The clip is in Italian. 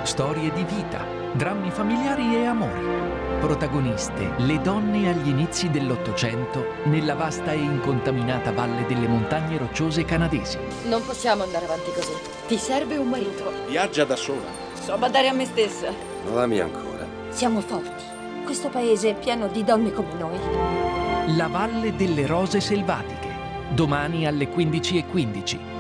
Storie di vita, drammi familiari e amori. Protagoniste le donne agli inizi dell'Ottocento nella vasta e incontaminata valle delle montagne rocciose canadesi. Non possiamo andare avanti così. Ti serve un marito. Viaggia da sola. So badare a me stessa. Non ami ancora. Siamo forti. Questo paese è pieno di donne come noi. La Valle delle Rose Selvatiche. Domani alle 15:15.